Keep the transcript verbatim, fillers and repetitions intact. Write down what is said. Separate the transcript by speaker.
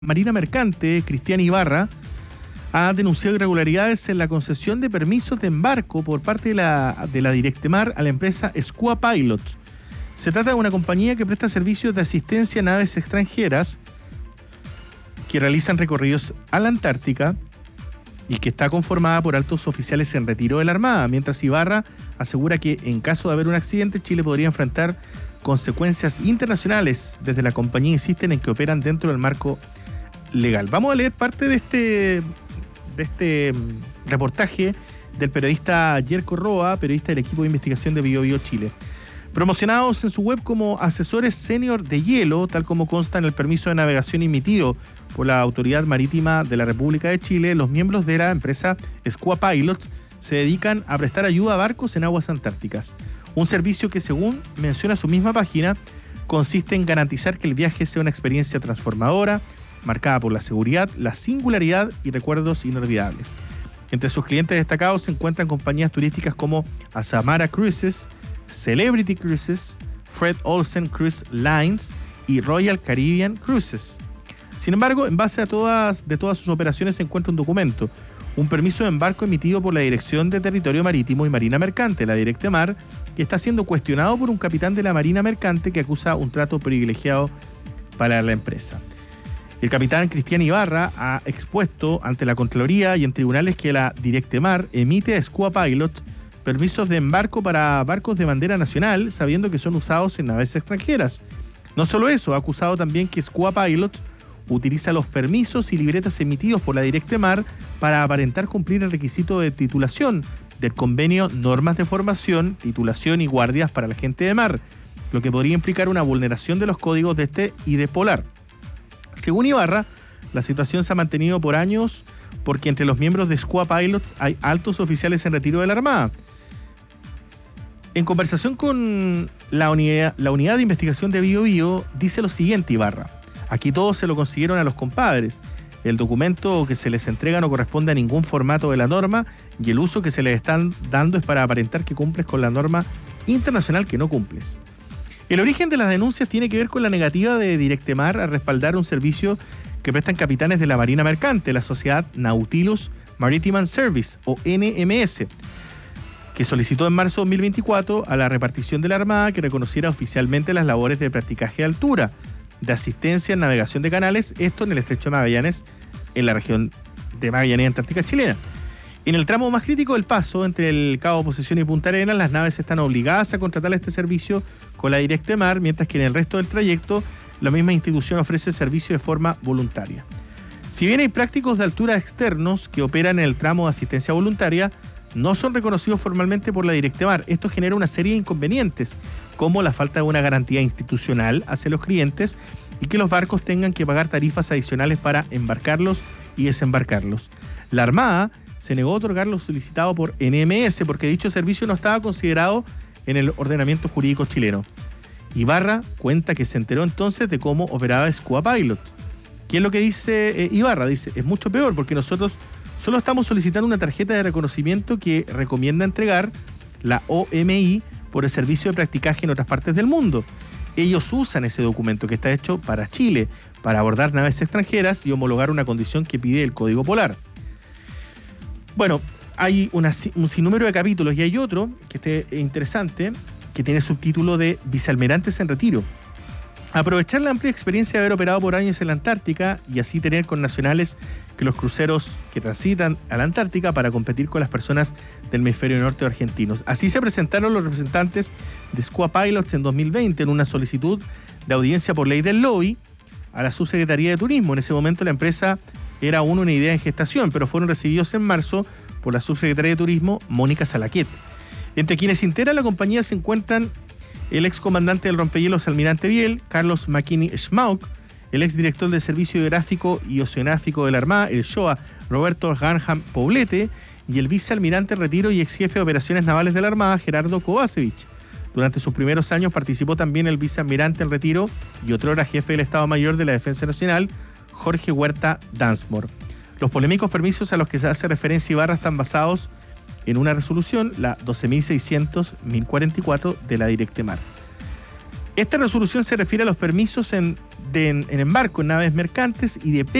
Speaker 1: Marina Mercante, Cristian Ibarra, ha denunciado irregularidades en la concesión de permisos de embarco por parte de la, de la Directemar a la empresa Skua Pilots. Se trata de una compañía que presta servicios de asistencia a naves extranjeras que realizan recorridos a la Antártica y que está conformada por altos oficiales en retiro de la Armada, mientras Ibarra asegura que en caso de haber un accidente, Chile podría enfrentar consecuencias internacionales. Desde la compañía insisten en que operan dentro del marco legal. Vamos a leer parte de este, de este reportaje del periodista Yerko Roa, periodista del equipo de investigación de Bio Bio Chile. Promocionados en su web como asesores senior de hielo, tal como consta en el permiso de navegación emitido por la Autoridad Marítima de la República de Chile, los miembros de la empresa Skua Pilots se dedican a prestar ayuda a barcos en aguas antárticas. Un servicio que, según menciona su misma página, consiste en garantizar que el viaje sea una experiencia transformadora, marcada por la seguridad, la singularidad y recuerdos inolvidables. Entre sus clientes destacados se encuentran compañías turísticas como Azamara Cruises, Celebrity Cruises, Fred Olsen Cruise Lines y Royal Caribbean Cruises. Sin embargo, en base a todas, de todas sus operaciones se encuentra un documento, un permiso de embarco emitido por la Dirección de Territorio Marítimo y Marina Mercante, la Directemar, que está siendo cuestionado por un capitán de la Marina Mercante que acusa un trato privilegiado para la empresa. El capitán Cristian Ibarra ha expuesto ante la Contraloría y en tribunales que la Directemar emite a Skua Pilots permisos de embarco para barcos de bandera nacional, sabiendo que son usados en naves extranjeras. No solo eso, ha acusado también que Skua Pilots utiliza los permisos y libretas emitidos por la Directemar para aparentar cumplir el requisito de titulación del convenio Normas de Formación, Titulación y Guardias para la Gente de Mar, lo que podría implicar una vulneración de los códigos de este y de Polar. Según Ibarra, la situación se ha mantenido por años porque entre los miembros de Skua Pilots hay altos oficiales en retiro de la Armada. En conversación con la unidad, la unidad de investigación de Bio Bio, dice lo siguiente Ibarra: aquí todos se lo consiguieron a los compadres. El documento que se les entrega no corresponde a ningún formato de la norma y el uso que se les están dando es para aparentar que cumples con la norma internacional que no cumples. El origen de las denuncias tiene que ver con la negativa de Directemar a respaldar un servicio que prestan capitanes de la Marina Mercante, la sociedad Nautilus Maritime Service, o N M S, que solicitó en marzo de dos mil veinticuatro a la repartición de la Armada que reconociera oficialmente las labores de practicaje de altura, de asistencia en navegación de canales, esto en el estrecho de Magallanes, en la región de Magallanes Antártica chilena. En el tramo más crítico del paso, entre el Cabo Posesión y Punta Arenas, las naves están obligadas a contratar este servicio con la Directemar, mientras que en el resto del trayecto, la misma institución ofrece el servicio de forma voluntaria. Si bien hay prácticos de altura externos que operan en el tramo de asistencia voluntaria, no son reconocidos formalmente por la Directemar. Esto genera una serie de inconvenientes, como la falta de una garantía institucional hacia los clientes y que los barcos tengan que pagar tarifas adicionales para embarcarlos y desembarcarlos. La Armada se negó a otorgar lo solicitado por N M S porque dicho servicio no estaba considerado en el ordenamiento jurídico chileno. Ibarra cuenta que se enteró entonces de cómo operaba Skua Pilot. ¿Qué es lo que dice eh, Ibarra? Dice, es mucho peor porque nosotros solo estamos solicitando una tarjeta de reconocimiento que recomienda entregar la O M I por el servicio de practicaje en otras partes del mundo. Ellos usan ese documento que está hecho para Chile, para abordar naves extranjeras y homologar una condición que pide el Código Polar. Bueno, hay una, un sinnúmero de capítulos y hay otro que esté interesante, que tiene subtítulo de Vicealmirantes en retiro. Aprovechar la amplia experiencia de haber operado por años en la Antártica y así tener con nacionales que los cruceros que transitan a la Antártica para competir con las personas del hemisferio norte argentinos. Así se presentaron los representantes de Skua Pilots en dos mil veinte en una solicitud de audiencia por ley del lobby a la Subsecretaría de Turismo. En ese momento la empresa era aún una idea en gestación, pero fueron recibidos en marzo por la Subsecretaría de Turismo, Mónica Salaquet. Entre quienes integran la compañía se encuentran el excomandante del rompehielos Almirante Biel, Carlos McKinney Schmauk, el exdirector del Servicio Hidrográfico y Oceanográfico de la Armada, el S H O A, Roberto Garnham Poblete, y el vicealmirante en retiro y ex jefe de operaciones navales de la Armada, Gerardo Kovacevic. Durante sus primeros años participó también el vicealmirante en retiro y otrora jefe del Estado Mayor de la Defensa Nacional, Jorge Huerta Dansmore. Los polémicos permisos a los que se hace referencia Ibarra están basados en una resolución, la doce mil seiscientos mil cuarenta y cuatro de la Directemar. Esta resolución se refiere a los permisos en, de, en, en embarco en naves mercantes y de